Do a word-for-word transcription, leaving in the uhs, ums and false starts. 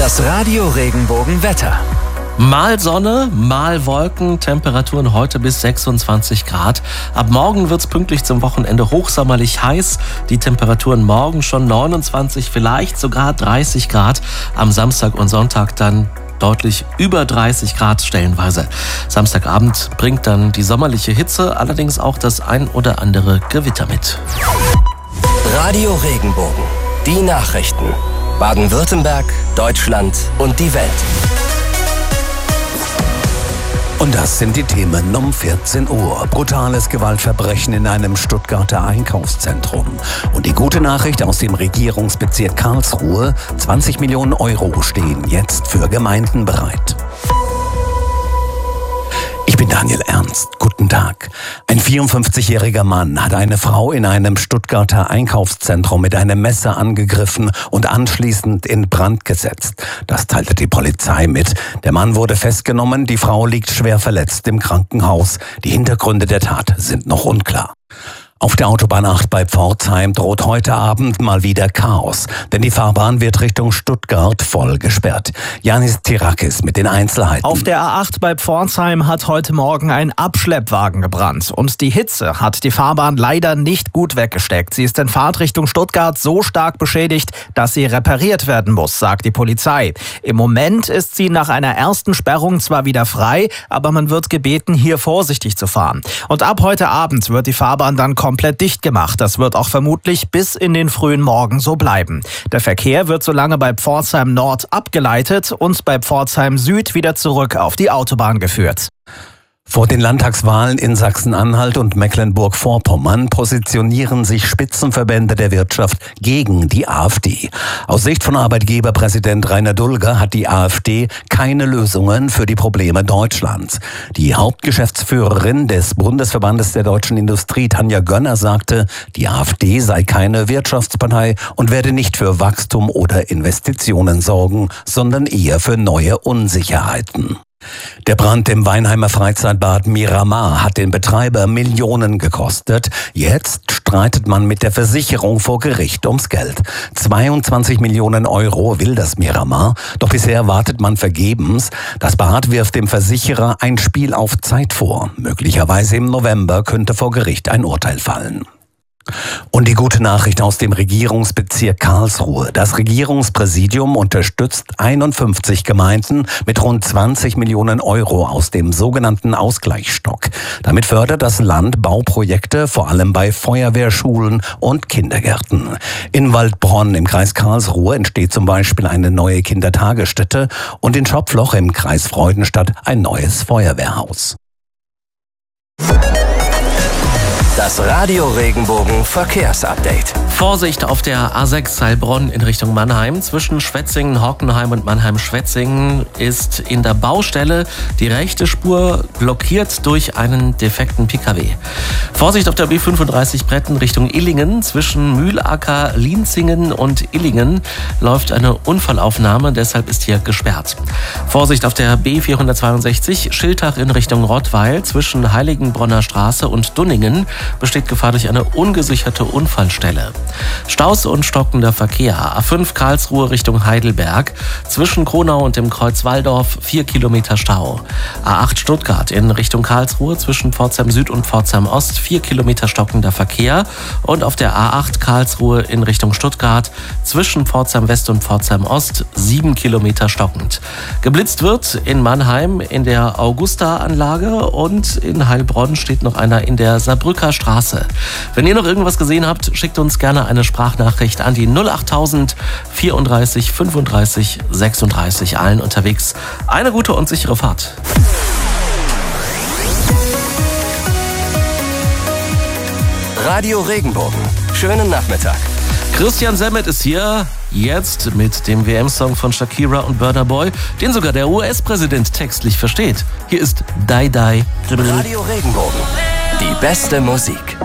Das Radio Regenbogen-Wetter. Mal Sonne, mal Wolken, Temperaturen heute bis sechsundzwanzig Grad. Ab morgen wird's pünktlich zum Wochenende hochsommerlich heiß. Die Temperaturen morgen schon neunundzwanzig, vielleicht sogar dreißig Grad. Am Samstag und Sonntag dann deutlich über dreißig Grad stellenweise. Samstagabend bringt dann die sommerliche Hitze, allerdings auch das ein oder andere Gewitter mit. Radio Regenbogen. Die Nachrichten. Baden-Württemberg, Deutschland und die Welt. Und das sind die Themen um vierzehn Uhr. Brutales Gewaltverbrechen in einem Stuttgarter Einkaufszentrum. Und die gute Nachricht aus dem Regierungsbezirk Karlsruhe: zwanzig Millionen Euro stehen jetzt für Gemeinden bereit. Ich bin Daniel Ernst. Guten Tag. Ein vierundfünfzigjähriger Mann hat eine Frau in einem Stuttgarter Einkaufszentrum mit einem Messer angegriffen und anschließend in Brand gesetzt. Das teilte die Polizei mit. Der Mann wurde festgenommen, die Frau liegt schwer verletzt im Krankenhaus. Die Hintergründe der Tat sind noch unklar. Auf der Autobahn acht bei Pforzheim droht heute Abend mal wieder Chaos, denn die Fahrbahn wird Richtung Stuttgart voll gesperrt. Janis Tirakis mit den Einzelheiten. Auf der A acht bei Pforzheim hat heute Morgen ein Abschleppwagen gebrannt und die Hitze hat die Fahrbahn leider nicht gut weggesteckt. Sie ist in Fahrtrichtung Stuttgart so stark beschädigt, dass sie repariert werden muss, sagt die Polizei. Im Moment ist sie nach einer ersten Sperrung zwar wieder frei, aber man wird gebeten, hier vorsichtig zu fahren. Und ab heute Abend wird die Fahrbahn dann komplett dicht gemacht. Das wird auch vermutlich bis in den frühen Morgen so bleiben. Der Verkehr wird solange bei Pforzheim Nord abgeleitet und bei Pforzheim Süd wieder zurück auf die Autobahn geführt. Vor den Landtagswahlen in Sachsen-Anhalt und Mecklenburg-Vorpommern positionieren sich Spitzenverbände der Wirtschaft gegen die AfD. Aus Sicht von Arbeitgeberpräsident Rainer Dulger hat die AfD keine Lösungen für die Probleme Deutschlands. Die Hauptgeschäftsführerin des Bundesverbandes der deutschen Industrie, Tanja Gönner, sagte, die AfD sei keine Wirtschaftspartei und werde nicht für Wachstum oder Investitionen sorgen, sondern eher für neue Unsicherheiten. Der Brand im Weinheimer Freizeitbad Miramar hat den Betreiber Millionen gekostet. Jetzt streitet man mit der Versicherung vor Gericht ums Geld. zweiundzwanzig Millionen Euro will das Miramar, doch bisher wartet man vergebens. Das Bad wirft dem Versicherer ein Spiel auf Zeit vor. Möglicherweise im November könnte vor Gericht ein Urteil fallen. Und die gute Nachricht aus dem Regierungsbezirk Karlsruhe. Das Regierungspräsidium unterstützt einundfünfzig Gemeinden mit rund zwanzig Millionen Euro aus dem sogenannten Ausgleichsstock. Damit fördert das Land Bauprojekte, vor allem bei Feuerwehrschulen und Kindergärten. In Waldbronn im Kreis Karlsruhe entsteht zum Beispiel eine neue Kindertagesstätte und in Schopfloch im Kreis Freudenstadt ein neues Feuerwehrhaus. Das Radio Regenbogen Verkehrsupdate. Vorsicht auf der A sechs Heilbronn in Richtung Mannheim. Zwischen Schwetzingen, Hockenheim und Mannheim-Schwetzingen ist in der Baustelle die rechte Spur blockiert durch einen defekten Pkw. Vorsicht auf der B fünfunddreißig Bretten Richtung Illingen. Zwischen Mühlacker, Lienzingen und Illingen läuft eine Unfallaufnahme, deshalb ist hier gesperrt. Vorsicht auf der B vierhundertzweiundsechzig Schiltach in Richtung Rottweil. Zwischen Heiligenbronner Straße und Dunningen besteht Gefahr durch eine ungesicherte Unfallstelle. Staus und stockender Verkehr. A fünf Karlsruhe Richtung Heidelberg. Zwischen Kronau und dem Kreuz Walldorf vier Kilometer Stau. A acht Stuttgart in Richtung Karlsruhe zwischen Pforzheim Süd und Pforzheim Ost vier Kilometer stockender Verkehr. Und auf der A acht Karlsruhe in Richtung Stuttgart zwischen Pforzheim West und Pforzheim Ost sieben Kilometer stockend. Geblitzt wird in Mannheim in der Augusta-Anlage und in Heilbronn steht noch einer in der Saarbrücker Straße. Wenn ihr noch irgendwas gesehen habt, schickt uns gerne eine Sprachnachricht an die null achttausend vierunddreißig fünfunddreißig sechsunddreißig. Allen unterwegs eine gute und sichere Fahrt. Radio Regenbogen. Schönen Nachmittag. Christian Semmet ist hier, jetzt mit dem W M-Song von Shakira und Burna Boy, den sogar der U S-Präsident textlich versteht. Hier ist Die Die. Radio Regenbogen. Die beste Musik.